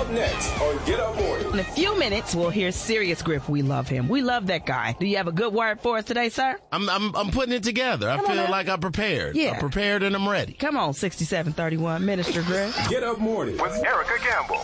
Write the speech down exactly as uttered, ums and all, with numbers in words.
up next on Get Up Morning. In a few minutes, we'll hear Serious Griff. We love him. We love that guy. Do you have a good word for us today, sir? I'm I'm, I'm putting it together. Come I feel on, like I'm prepared. Yeah. I'm prepared and I'm ready. Come on, sixty-seven thirty-one, Minister Griff. Get Up Morning with Erica Gamble.